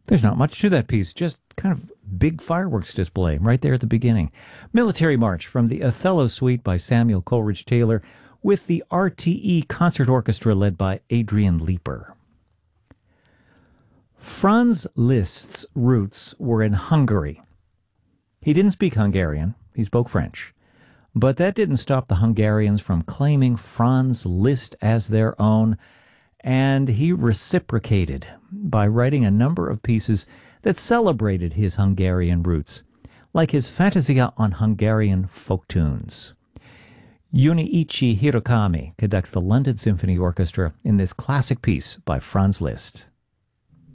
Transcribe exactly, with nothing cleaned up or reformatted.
There's not much to that piece, just kind of big fireworks display right there at the beginning. Military March from the Othello Suite by Samuel Coleridge Taylor with the R T E Concert Orchestra led by Adrian Leeper. Franz Liszt's roots were in Hungary. He didn't speak Hungarian, he spoke French. But that didn't stop the Hungarians from claiming Franz Liszt as their own, and he reciprocated by writing a number of pieces that celebrated his Hungarian roots, like his Fantasia on Hungarian folk tunes. Junichi Hirokami conducts the London Symphony Orchestra in this classic piece by Franz Liszt.